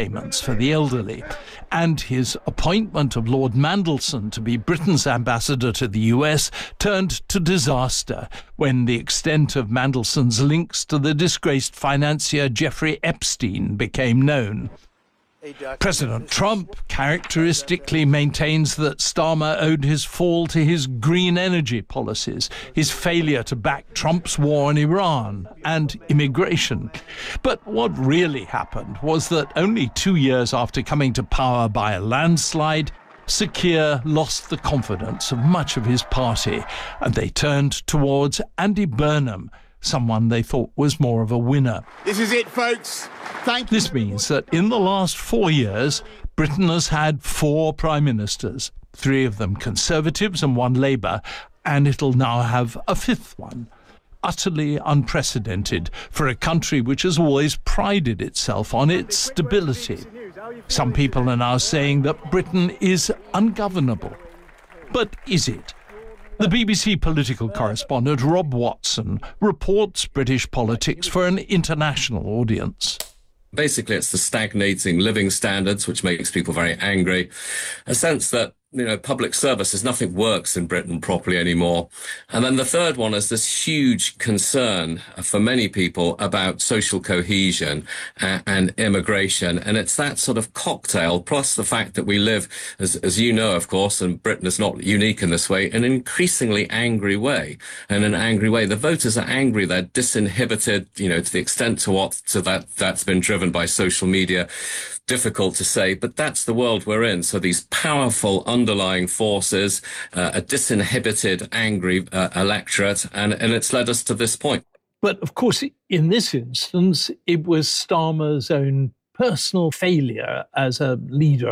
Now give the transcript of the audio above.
payments for the elderly. And his appointment of Lord Mandelson to be Britain's ambassador to the US turned to disaster when the extent of Mandelson's links to the disgraced financier Jeffrey Epstein became known. President Trump characteristically maintains that Starmer owed his fall to his green energy policies, his failure to back Trump's war on Iran, and immigration. But what really happened was that only 2 years after coming to power by a landslide, Sir Keir lost the confidence of much of his party, and they turned towards Andy Burnham, someone they thought was more of a winner. This is it, folks. Thank you. This means that in the last 4 years, Britain has had 4 prime ministers, 3 of them Conservatives and 1 Labour, and it'll now have a 5th one. Utterly unprecedented for a country which has always prided itself on its stability. Some people are now saying that Britain is ungovernable. But is it? The BBC political correspondent Rob Watson reports British politics for an international audience. Basically, it's the stagnating living standards, which makes people very angry. A sense that, public services, nothing works in Britain properly anymore. And then the third one is this huge concern for many people about social cohesion and immigration. And it's that sort of cocktail, plus the fact that we live, as you know, of course, and Britain is not unique in this way, in an increasingly angry way. And in an angry way, the voters are angry. They're disinhibited, to the extent to that's been driven by social media. Difficult to say, but that's the world we're in. So these powerful underlying forces, a disinhibited, angry electorate, and it's led us to this point. But of course, in this instance, it was Starmer's own personal failure as a leader